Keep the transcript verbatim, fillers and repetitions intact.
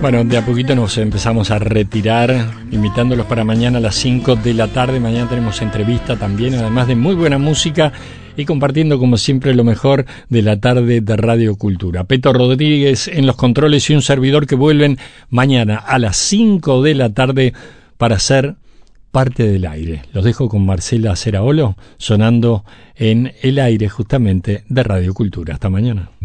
Bueno, de a poquito nos empezamos a retirar, invitándolos para mañana a las cinco de la tarde. Mañana tenemos entrevista también, además de muy buena música y compartiendo como siempre lo mejor de la tarde de Radio Cultura. Peto Rodríguez en los controles y un servidor que vuelven mañana a las cinco de la tarde para ser parte del aire. Los dejo con Marcela Ceraolo sonando en el aire justamente de Radio Cultura. Hasta mañana.